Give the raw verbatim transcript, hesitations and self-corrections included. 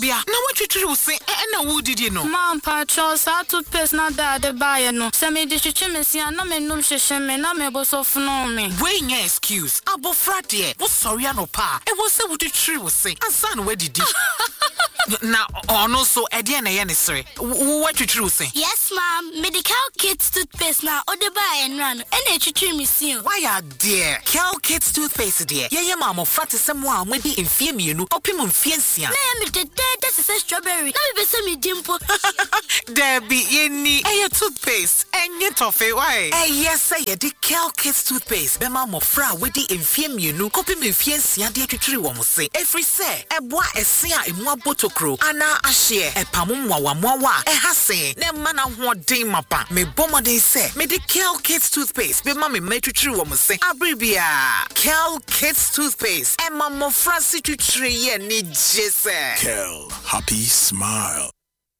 bia na watwetwe wo se e na wo didi no Mom patro sa toothpaste na da de buy no se me de hwehwe me sia na me num hwehwe me na me bosof no me we nya excuse abofra de wo sorry anopa e wo se wo twetwe wo se ansa na wadidi na ono so e de na ye ne sere wo twetwe wo se Yes mom, medical kids toothpaste na o de buy no ano e na twetwe me sia why are there Kel Kids toothpaste de ye ye ma mo frate se mo a mo di enfie mienu opim enfie nsia na ye me de de se strawberry na me be se me dimpo Debbie yeni e ye toothpaste enye tofe why eh yes ye de Kel Kids toothpaste be ma mo fra we di enfie mienu opim enfie nsia de twetwe wo mo se every say e boa ese a emu abotokro ana ahye e pamomwa wa mowa e hase na ma na hoden mapa me bomoden se me de Kel Kids toothpaste be ma me metwetwe wo mo se abribia Kel Kids toothpaste e ma mo fra si twetwe ye ni jese Kel, happy smile.